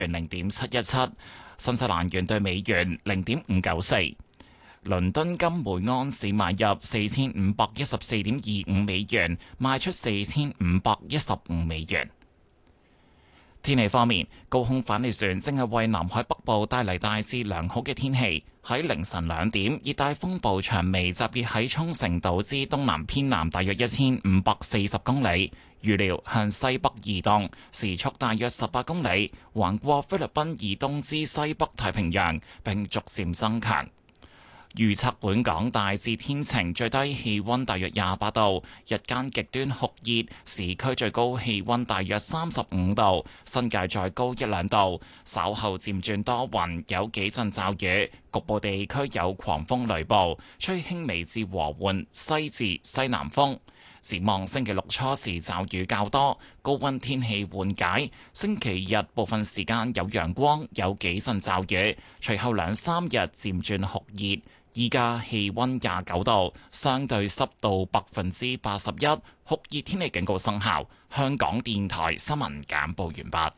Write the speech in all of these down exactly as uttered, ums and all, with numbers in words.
元零點七一七，新西蘭元對美元零點五九四。倫敦金每安士買入四千五百一十四點二五美元，賣出四千五百一十五美元。天氣方面，高空反氣旋正係為南海北部帶嚟大致良好嘅天氣。喺凌晨兩點，熱帶風暴長薇集結喺沖繩島之東南偏南大約一千五百四十公里，預料向西北移動，時速大約十八公里，橫過菲律賓以東之西北太平洋，並逐漸增強。預測本港大致天晴，最低氣溫大約廿八度，日間極端酷熱，市區最高氣溫大約三十五度，新界再高一兩度。稍後漸轉多雲，有幾陣驟雨，局部地區有狂風雷暴，吹輕微至和緩西至西南風。展望星期六初時驟雨較多，高溫天氣緩解。星期日部分時間有陽光，有幾陣驟雨，隨後兩三日漸轉酷熱。依家氣溫廿九度，相對濕度百分之八十一，酷熱天氣警告生效。香港電台新聞簡報完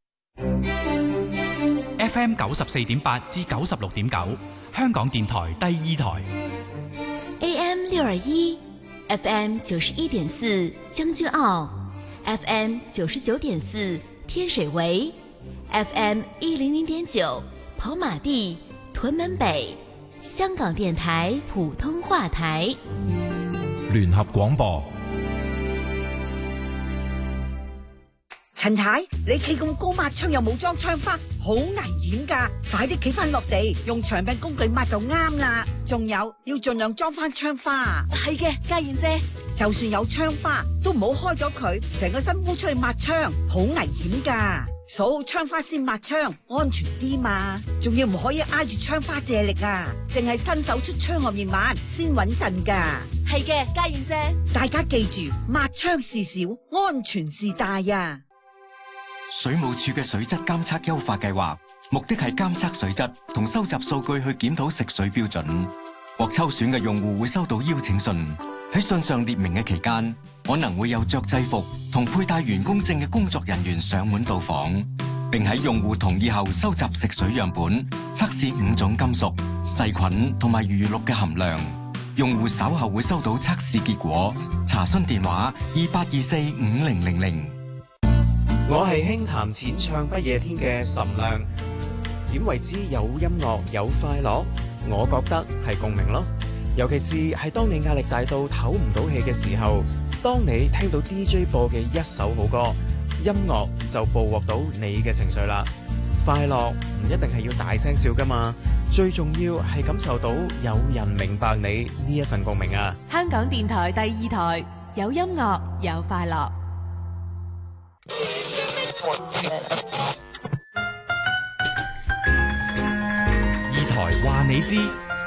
畢。F M 九十四點八至九十六點九，香港電台第二台。 A M 六二一，F M 九十一點四將軍澳 ，F M 九十九點四天水圍 ，F M 一零零點九跑馬地屯門北。香港電台普通話台， 聯合廣播。 陳太，你企咁高抹窗又冇裝窗花，好危險噶！快啲企翻落地，用長柄工具抹就啱啦。仲有，要盡量裝翻窗花。 係嘅，嘉燕姐， 就算有窗花，都唔好開咗佢，成個身烏出去抹窗，好危險噶。數好窗花先抹窗，安全啲嘛。仲要唔可以挨住窗花借力啊，淨係伸手出窗外面抹先穩陣噶。 係嘅，嘉燕姐， 大家記住，抹窗事小，安全事大呀。 水務署嘅水質監測優化計劃，目的係監測水質同收集數據去檢討食水標準。獲抽選嘅用戶會收到邀請信，喺信上列明嘅期間，可能會有着制服同佩戴員工證嘅工作人員上門到訪，並喺用戶同意後收集食水樣本，測試五種金屬、細菌同埋餘氯嘅含量。用戶稍後會收到測試結果。查詢電話二八二四五零零零。 我係輕談淺唱不夜天嘅岑亮。點為之有音樂有快樂？我覺得係共鳴咯，尤其是係當你壓力大到唞唔到氣嘅時候，當你聽到 D J 播嘅一首好歌，音樂就捕獲到你嘅情緒啦。快樂唔一定係要大聲笑噶嘛，最重要係感受到有人明白你呢一份共鳴啊！ 香港電台第二台，有音樂有快樂。 二台話你知，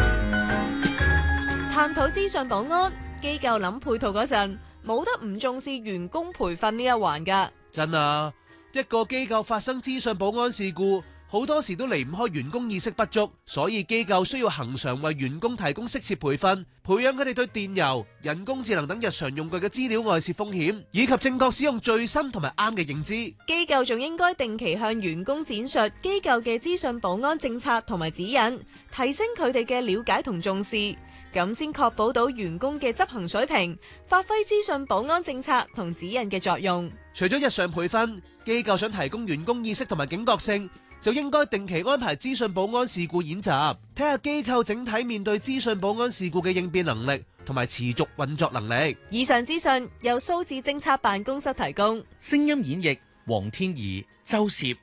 探討資訊保安，機構諗配套嗰陣，冇得唔重視員工培訓呢一環噶。 真啊，一個機構發生資訊保安事故，好多時都離唔開員工意識不足，所以機構需要恆常為員工提供適切培訓，培養佢哋對電郵、人工智能等日常用具嘅資料外泄風險，以及正確使用最新同埋啱嘅認知。 機構仲應該定期向員工展述機構嘅資訊保安政策同埋指引，提升佢哋嘅了解同重視，咁先確保到員工嘅執行水平，發揮資訊保安政策同指引嘅作用。 除咗日常培訓，機構想提供員工意識同埋警覺性，就應該定期安排資訊保安事故演習，睇下機構整體面對資訊保安事故嘅應變能力同埋持續運作能力。 以上資訊由數字政策辦公室提供。 聲音演繹黃天怡、周攝。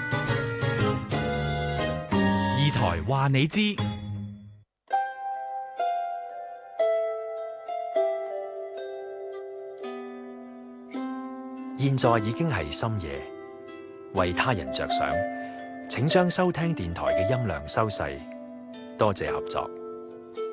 二台話你知。 現在已經係深夜，為他人着想，請將收聽電台嘅音量收細，多謝合作。